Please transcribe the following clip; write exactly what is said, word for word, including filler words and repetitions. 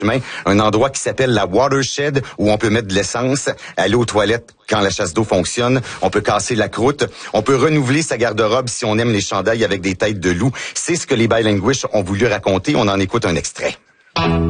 un endroit qui s'appelle la Watershed, où on peut mettre de l'essence, aller aux toilettes quand la chasse d'eau fonctionne, on peut casser la croûte, on peut renouveler sa garde-robe si on aime les chandails avec des têtes de loup. C'est ce que les Bilinguish ont voulu raconter. On en écoute un extrait.